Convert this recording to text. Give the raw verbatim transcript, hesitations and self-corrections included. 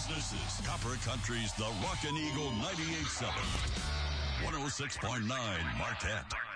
businesses. Copper Country's The Rockin' Eagle ninety-eight point seven. one oh six point nine Marquette.